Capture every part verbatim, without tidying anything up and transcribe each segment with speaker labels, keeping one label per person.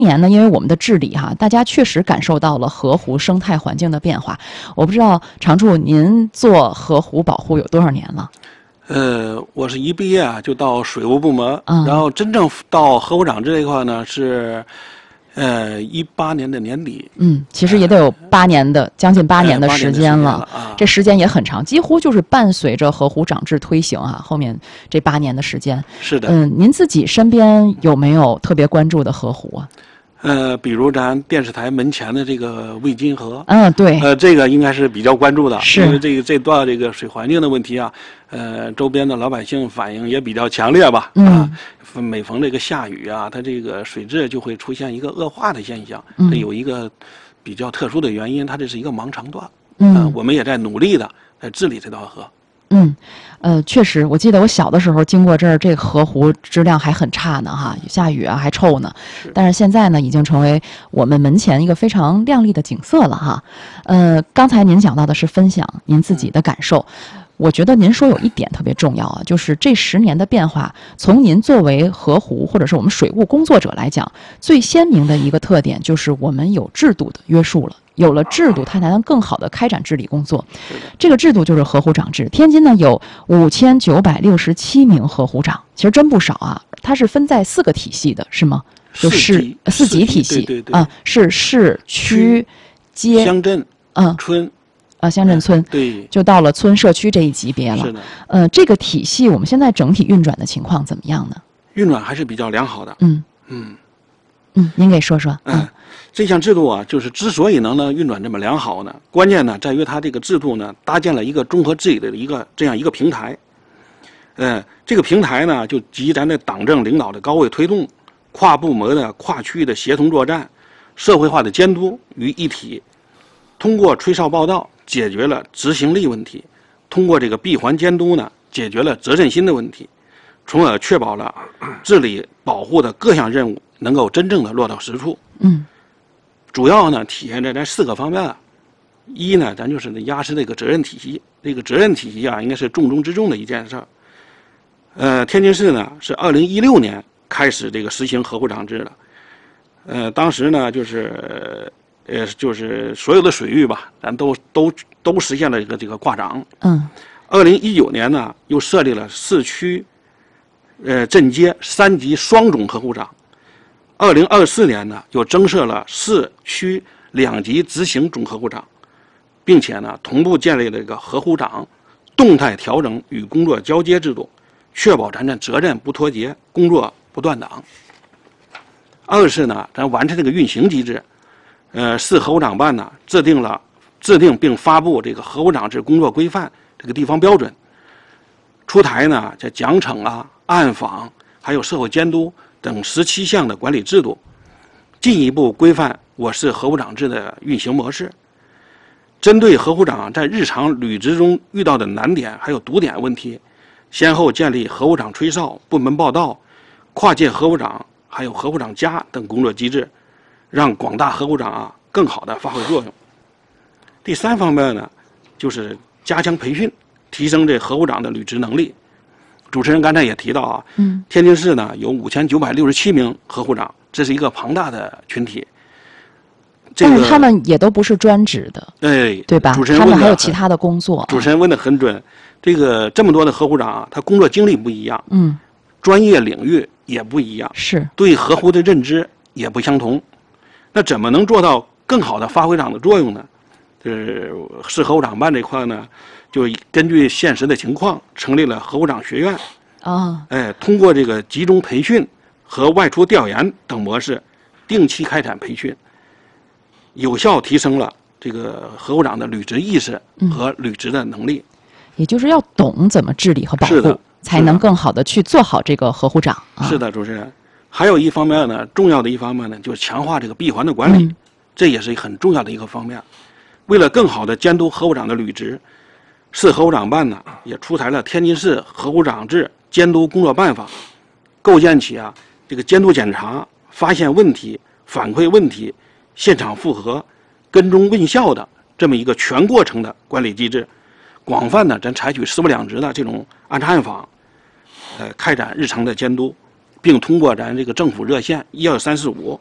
Speaker 1: 年呢，因为我们的治理哈、啊，大家确实感受到了河湖生态环境的变化。我不知道常处您做河湖保护有多少年了？
Speaker 2: 呃，我是一毕业啊就到水务部门，
Speaker 1: 嗯、
Speaker 2: 然后真正到河湖长这一块呢是，呃，一八年的年底。
Speaker 1: 嗯，其实也得有八年的，呃、将近八年的时间了，
Speaker 2: 呃、时间了啊，
Speaker 1: 这时间也很长，几乎就是伴随着河湖长制推行啊，后面这八年的时间。
Speaker 2: 是的。
Speaker 1: 嗯，您自己身边有没有特别关注的河湖啊？
Speaker 2: 呃，比如咱电视台门前的这个魏金河，
Speaker 1: 嗯，对，
Speaker 2: 呃，这个应该是比较关注的，
Speaker 1: 是
Speaker 2: 因为这个这段这个水环境的问题啊，呃，周边的老百姓反应也比较强烈吧，
Speaker 1: 嗯、
Speaker 2: 啊，每逢这个下雨啊，它这个水质就会出现一个恶化的现象，
Speaker 1: 嗯、
Speaker 2: 这有一个比较特殊的原因，它这是一个盲肠段，
Speaker 1: 嗯、
Speaker 2: 呃，我们也在努力的在治理这条河。
Speaker 1: 嗯，呃，确实，我记得我小的时候经过这儿，这个河湖质量还很差呢，哈，下雨啊还臭呢。但是现在呢，已经成为我们门前一个非常亮丽的景色了，哈。呃，刚才您讲到的是分享您自己的感受，我觉得您说有一点特别重要啊，就是这十年的变化，从您作为河湖或者是我们水务工作者来讲，最鲜明的一个特点就是我们有制度的约束了。有了制度，它才能更好的开展治理工作。这个制度就是河湖长制。天津呢有五千九百六十七名河湖长，其实真不少啊。它是分在四个体系的，是吗？就是四级体系，
Speaker 2: 对对对
Speaker 1: 啊，是市区、街、
Speaker 2: 乡镇、
Speaker 1: 嗯、
Speaker 2: 村。
Speaker 1: 啊，乡镇村，
Speaker 2: 对，
Speaker 1: 就到了村社区这一级别了。
Speaker 2: 是的。
Speaker 1: 呃，这个体系我们现在整体运转的情况怎么样呢？
Speaker 2: 运转还是比较良好的。
Speaker 1: 嗯
Speaker 2: 嗯
Speaker 1: 嗯，您给说说。
Speaker 2: 嗯。嗯这项制度啊，就是之所以能呢运转这么良好呢，关键呢在于它这个制度呢搭建了一个综合治理的一个这样一个平台。呃，这个平台呢就集咱的党政领导的高位推动，跨部门的、跨区域的协同作战，社会化的监督于一体。通过吹哨报道解决了执行力问题，通过这个闭环监督呢解决了责任心的问题，从而确保了治理保护的各项任务能够真正的落到实处。
Speaker 1: 嗯。
Speaker 2: 主要呢体现在这四个方面啊，一呢，咱就是压实这个责任体系，这个责任体系啊，应该是重中之重的一件事儿。呃，天津市呢是二零一六年开始这个实行河湖长制的，呃，当时呢就是呃就是所有的水域吧，咱都都都实现了一个这个挂长。
Speaker 1: 嗯。
Speaker 2: 二零一九年呢，又设立了市区、呃镇街三级双种河湖长。二零二四年呢，又增设了市区两级执行总河湖长，并且呢，同步建立了一个河湖长动态调整与工作交接制度，确保咱的责任不脱节，工作不断档。二是呢，咱完成这个运行机制，呃，市河湖长办呢制定了制定并发布这个河湖长制工作规范这个地方标准，出台呢这奖惩啊、暗访还有社会监督等十七项的管理制度，进一步规范我市河湖长制的运行模式。针对河湖长在日常履职中遇到的难点还有堵点问题，先后建立河湖长吹哨、部门报道、跨界河湖长还有河湖长家等工作机制，让广大河湖长啊更好的发挥作用。第三方面呢，就是加强培训，提升这河湖长的履职能力。主持人刚才也提到啊，
Speaker 1: 嗯，
Speaker 2: 天津市呢有五千九百六十七名河湖长，这是一个庞大的群体。这个、
Speaker 1: 但是他们也都不是专职的，
Speaker 2: 哎，
Speaker 1: 对吧？
Speaker 2: 主持人
Speaker 1: 他们还有其他的工作。
Speaker 2: 主持人问的很准，这个这么多的河湖长啊，他工作经历不一样，
Speaker 1: 嗯，
Speaker 2: 专业领域也不一样，
Speaker 1: 是
Speaker 2: 对河湖的认知也不相同。那怎么能做到更好的发挥长的作用呢？就是市河湖长办这块呢，就根据现实的情况成立了河湖长学院。
Speaker 1: 啊、哦，
Speaker 2: 哎，通过这个集中培训和外出调研等模式，定期开展培训，有效提升了这个河湖长的履职意识和履职的能力。
Speaker 1: 嗯、也就是要懂怎么治理和保护，才能更好的去做好这个河湖长。啊、
Speaker 2: 是的，主持人。还有一方面呢，重要的一方面呢，就是强化这个闭环的管理，嗯、这也是很重要的一个方面。为了更好的监督河湖长的履职，市河湖长办呢也出台了《天津市河湖长制监督工作办法》，构建起啊这个监督检查、发现问题、反馈问题、现场复核、跟踪问效的这么一个全过程的管理机制，广泛的咱采取实务两执的这种暗查暗访，呃，开展日常的监督，并通过咱这个政府热线一二三四五，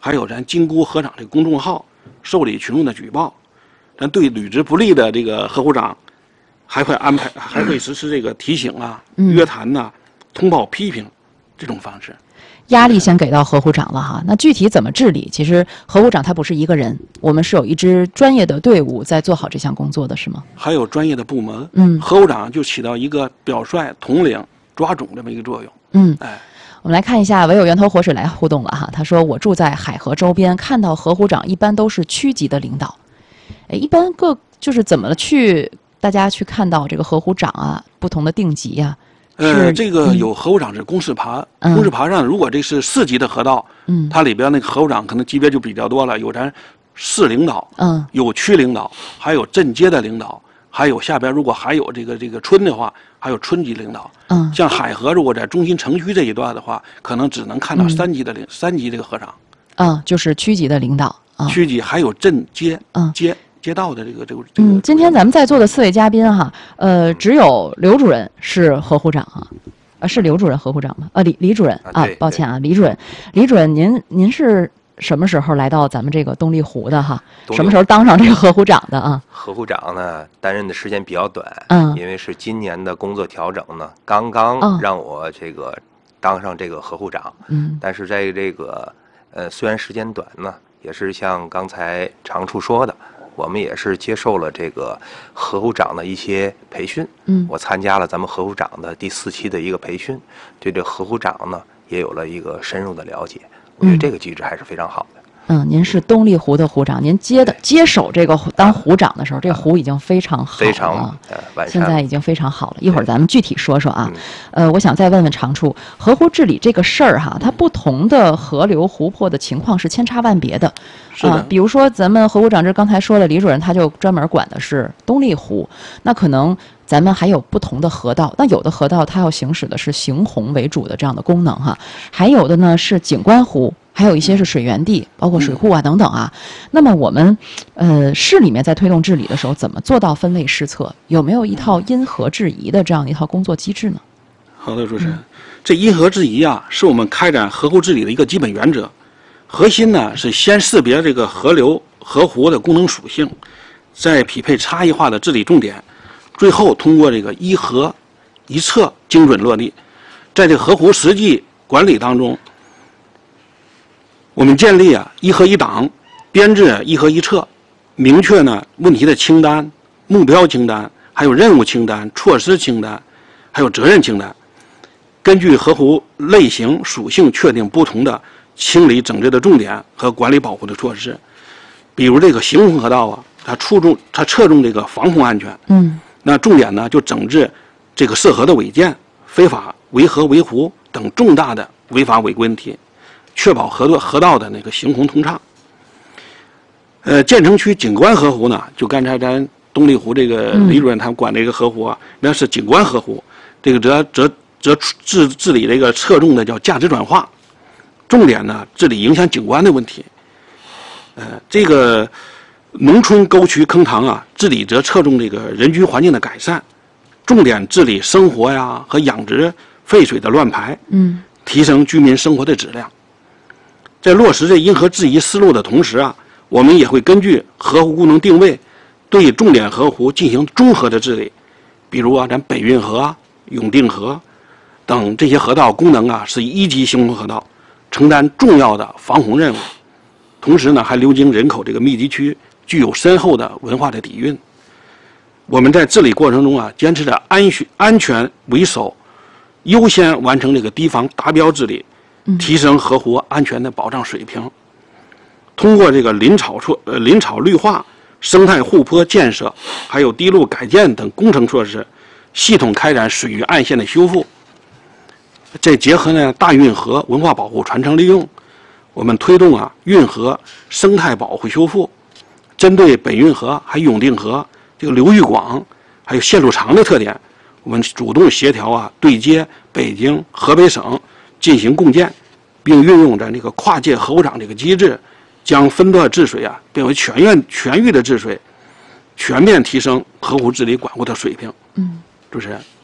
Speaker 2: 还有咱金菇河长这个公众号受理群众的举报，咱对履职不力的这个河湖长，还会安排，还会实施这个提醒啊、约谈呐、啊、通报批评这种方式。
Speaker 1: 压力先给到河湖长了哈，那具体怎么治理？其实河湖长他不是一个人，我们是有一支专业的队伍在做好这项工作的，是吗？
Speaker 2: 还有专业的部门，
Speaker 1: 嗯，
Speaker 2: 河湖长就起到一个表率、统领、抓种这么一个作用。
Speaker 1: 嗯，
Speaker 2: 哎，
Speaker 1: 我们来看一下，唯有源头活水来互动了哈。他说：“我住在海河周边，看到河湖长一般都是区级的领导。哎，一般各就是怎么去大家去看到这个河湖长啊，不同的定级呀、啊？”
Speaker 2: 呃，这个有河湖长是公示牌，
Speaker 1: 嗯、
Speaker 2: 公示牌上如果这是市级的河道，
Speaker 1: 嗯，
Speaker 2: 它里边那个河湖长可能级别就比较多了，有咱市领导，
Speaker 1: 嗯，
Speaker 2: 有区领导，还有镇街的领导，还有下边如果还有这个这个村的话，还有村级领导，
Speaker 1: 嗯，
Speaker 2: 像海河如果在中心城区这一段的话，可能只能看到三级的领、嗯、三级这个河长，
Speaker 1: 嗯，就是区级的领导，嗯、
Speaker 2: 区级还有镇街，
Speaker 1: 嗯，
Speaker 2: 街。街道的这个这个，
Speaker 1: 嗯，今天咱们在座的四位嘉宾哈，呃，只有刘主任是河湖长哈，啊，是刘主任河湖长吗？呃，李李主任啊，抱歉啊，李主任，李主任，您您是什么时候来到咱们这个东丽湖的哈？什么时候当上这个河湖长的啊？
Speaker 3: 河湖长呢，担任的时间比较短，
Speaker 1: 嗯，
Speaker 3: 因为是今年的工作调整呢，刚刚让我这个当上这个河湖长，
Speaker 1: 嗯，
Speaker 3: 但是在这个呃，虽然时间短呢，也是像刚才常处说的。我们也是接受了这个河湖长的一些培训，
Speaker 1: 嗯，
Speaker 3: 我参加了咱们河湖长的第四期的一个培训，对这河湖长呢也有了一个深入的了解。我觉得这个机制还是非常好的。
Speaker 1: 嗯，您是东丽湖的湖长，您接的接手这个当湖长的时候，这个湖已经非常好了，
Speaker 3: 非常呃完善，
Speaker 1: 现在已经非常好了。一会儿咱们具体说说啊。呃，我想再问问常处，河湖治理这个事儿哈，它不同的河流湖泊的情况是千差万别的。
Speaker 2: 是的、
Speaker 1: 呃，比如说咱们河湖长这刚才说了，李主任他就专门管的是东丽湖，那可能咱们还有不同的河道，那有的河道它要行使的是行洪为主的这样的功能哈，还有的呢是景观湖。还有一些是水源地，包括水库啊等等啊。那么我们，呃，市里面在推动治理的时候，怎么做到分类施策？有没有一套因河制宜的这样一套工作机制呢？
Speaker 2: 好的，主持人，嗯、这因河制宜啊，是我们开展河湖治理的一个基本原则。核心呢是先识别这个河流、河湖的功能属性，再匹配差异化的治理重点，最后通过这个一河一策精准落地。在这个河湖实际管理当中。我们建立啊一河一档，编制一河一策，明确呢问题的清单、目标清单，还有任务清单、措施清单，还有责任清单。根据河湖类型属性，确定不同的清理整治的重点和管理保护的措施。比如这个行洪河道啊，它注重它侧重这个防洪安全，
Speaker 1: 嗯，
Speaker 2: 那重点呢就整治这个涉河的违建、非法围河围湖等重大的违法违规问题。确保河道河道的那个行洪通畅。呃，建成区景观河湖呢，就刚才咱东丽湖这个李主任他们管这个河湖啊，那是景观河湖，这个则则则治治理这个侧重的叫价值转化，重点呢治理影响景观的问题。呃，这个农村沟渠坑塘啊，治理则侧重这个人居环境的改善，重点治理生活呀和养殖废水的乱排，
Speaker 1: 嗯，
Speaker 2: 提升居民生活的质量。在落实这因河制宜思路的同时啊，我们也会根据河湖功能定位，对重点河湖进行综合的治理。比如啊，咱北运河、永定河等这些河道功能啊是一级行洪河道，承担重要的防洪任务。同时呢，还流经人口这个密集区，具有深厚的文化的底蕴。我们在治理过程中啊，坚持着安全安全为首，优先完成这个堤防达标治理。提升河湖安全的保障水平，通过这个林草措呃林草绿化、生态护坡建设，还有堤路改建等工程措施，系统开展水域岸线的修复。再结合呢大运河文化保护传承利用，我们推动啊运河生态保护修复，针对北运河还永定河这个流域广还有线路长的特点，我们主动协调啊对接北京、河北省。进行共建，并运用着这个跨界河湖长这个机制，将分段治水啊变为全院全域的治水，全面提升河湖治理管护的水平。
Speaker 1: 嗯，
Speaker 2: 主持人。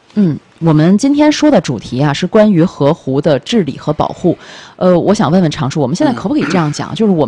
Speaker 1: 嗯，我们今天说的主题啊是关于河湖的治理和保护。呃，我想问问常叔，我们现在可不可以这样讲，就是我们